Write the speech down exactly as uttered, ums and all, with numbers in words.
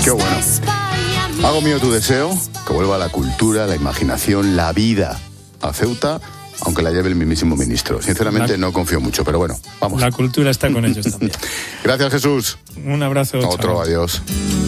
Qué bueno. Hago mío tu deseo, que vuelva la cultura, la imaginación, la vida a Ceuta, aunque la lleve el mismísimo ministro. Sinceramente la, no confío mucho, pero bueno, vamos. La cultura está con ellos también. Gracias, Jesús. Un abrazo. Otro, chao. Adiós.